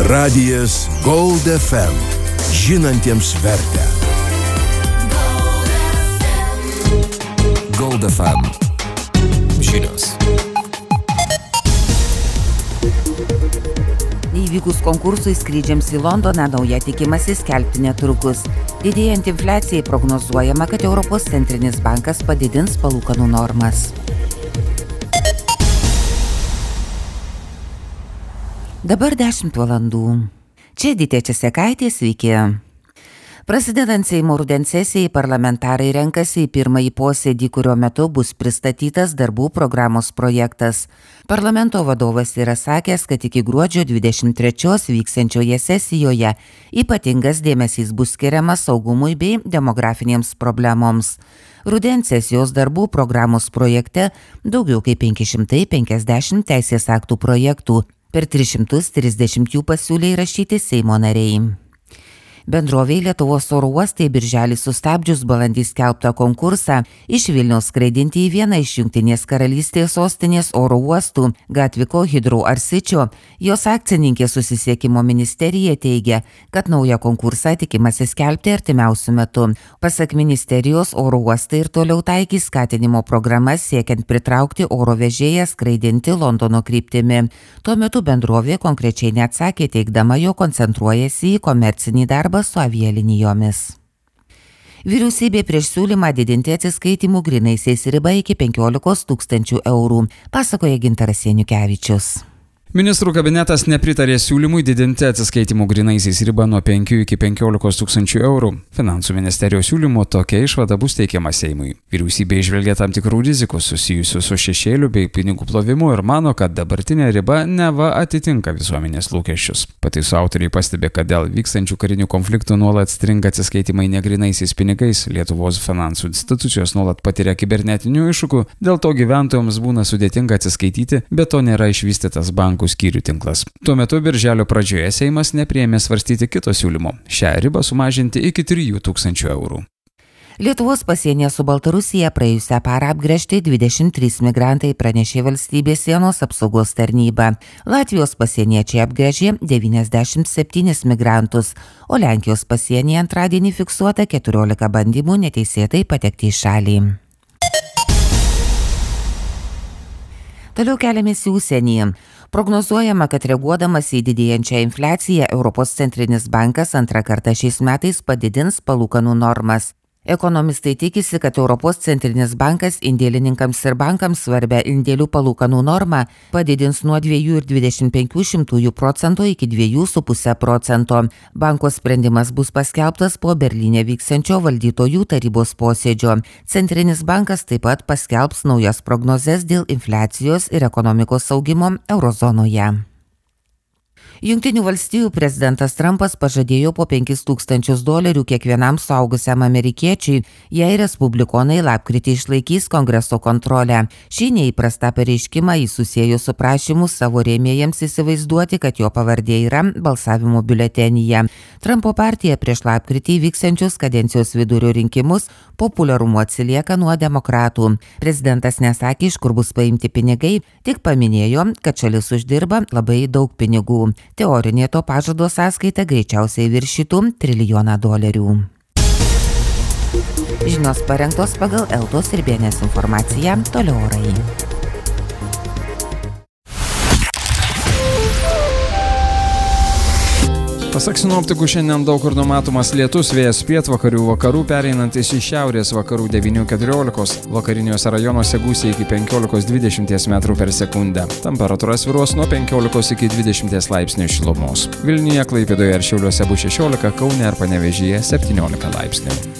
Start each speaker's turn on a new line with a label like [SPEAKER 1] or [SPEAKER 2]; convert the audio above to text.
[SPEAKER 1] Radijas Gold FM. Žinantiems vertę. Gold FM. Žinios.
[SPEAKER 2] Įvykus konkursui skrydžiams į Londoną naują tikimasi skelbti netrukus. Didėjant infliacijai prognozuojama, kad Europos centrinis bankas padidins palūkanų normas. Dabar 10 valandų. Čia Edita Česekaitė, sveiki. Prasidedant Seimo rudens sesijai, parlamentarai renkasi į pirmąjį posėdį, kurio metu bus pristatytas darbų programos projektas. Parlamento vadovas yra sakęs, kad iki gruodžio 23 vyksiančioje sesijoje ypatingas dėmesys bus skiriamas saugumui bei demografinėms problemoms. Rudens sesijos darbų programos projekte daugiau kaip 550 teisės aktų projektų, per 330 jų pasiūlė įrašyti Seimo nariai. Bendrovei Lietuvos oro uostai birželį sustabdžius balandį skelbtą konkursą iš Vilniaus skraidinti į vieną iš Jungtinės karalystės sostinės oro uostų Gatvico Heathrow ar City, jos akcininkė Susisiekimo ministerija teigia, kad naują konkursą tikimasi skelbti artimiausiu metu. Pasak ministerijos, oro uostai ir toliau taikys skatinimo programas siekiant pritraukti oro vežėją skraidinti Londono kryptimi. Tuo metu bendrovė konkrečiai neatsakė, teigdama, jo koncentruojasi į komercinį darbą su avialinijomis. Vyriausybė prieš siūlymą didinti atsiskaitimų grynaisiais ribą iki 15 000 eurų, pasakoja Gintaras Janukevičius.
[SPEAKER 3] Ministrų kabinetas nepritarė siūlymui didinti atsiskaitimų grynaisiais ribą nuo 5 iki 15 000 eurų. Finansų ministerijos siūlymo tokia išvada bus teikiama Seimui. Vyriausybė įžvelgia tam tikrų rizikų susijusių su šešėliu bei pinigų plovimu ir mano, kad dabartinė riba neva atitinka visuomenės lūkesčius. Pataisų autoriai pastebi, kad dėl vykstančių karinių konfliktų nuolat stringa atsiskaitimai negrynaisiais pinigais, Lietuvos finansų institucijos nuolat patiria kibernetinių iššūkių, dėl to gyventojams būna sudėtinga atsiskaityti, bet to nėra išvystytas bankų skyrių tinklas. Tuo metu birželio pradžioje Seimas nepriėmė svarstyti kito siūlymo – šią ribą sumažinti iki 3 000 eurų.
[SPEAKER 2] Lietuvos pasienyje su Baltarusija praėjusią parą apgręžti 23 migrantai, pranešė valstybės sienos apsaugos tarnyba. Latvijos pasieniečiai apgręžė 97 migrantus, o Lenkijos pasienyje antradienį fiksuota 14 bandymų neteisėtai patekti į šalį. Toliau keliamės į užsienį. Prognozuojama, kad reaguodamas į didėjančią infliaciją, Europos centrinis bankas antrą kartą šiais metais padidins palūkanų normas. Ekonomistai tikisi, kad Europos centrinis bankas indėlininkams ir bankams svarbę indėlių palūkanų normą padidins nuo 2,25% iki 2,5%. Banko sprendimas bus paskelbtas po Berlyne vyksiančio valdytojų tarybos posėdžio. Centrinis bankas taip pat paskelbs naujas prognozes dėl infliacijos ir ekonomikos augimo eurozonoje. Jungtinių valstijų prezidentas Trumpas pažadėjo po $5,000 kiekvienam suaugusiam amerikiečiui, jei respublikonai lapkritį išlaikys Kongreso kontrolę. Šį neįprastą pareiškimą jis susiejo su prašymu savo rėmėjams įsivaizduoti, kad jo pavardė yra balsavimo biuletenyje. Trumpo partija prieš lapkritį vyksiančius kadencijos vidurio rinkimus populiarumu atsilieka nuo demokratų. Prezidentas nesakė, iš kur bus paimti pinigai, tik paminėjo, kad šalis uždirba labai daug pinigų. Teorinė to pažado sąskaita greičiausiai viršytų $1 trilijoną. Žinios parengtos pagal Eltos ir Bėnės informaciją, toliau orai.
[SPEAKER 3] Pasak sinoptikų, šiandien daug kur numatomas lietus, vėjas pietvakarių vakarų pereinantis į šiaurės vakarų 9–14, vakariniuose rajonuose gūsiai iki 15–20 metrų per sekundę. Temperatūra svyruos nuo 15 iki 20 laipsnių šilumos. Vilniuje, Klaipėdoje ir Šiauliuose bus 16, Kaune ir Panevėžyje 17 laipsnių.